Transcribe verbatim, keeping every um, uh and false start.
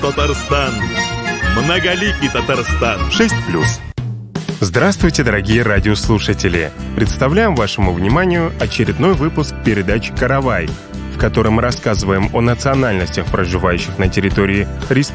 Татарстан. Многоликий Татарстан. шесть плюс. Здравствуйте, дорогие радиослушатели! Представляем вашему вниманию очередной выпуск передачи «Каравай», в котором мы рассказываем о национальностях, проживающих на территории Республики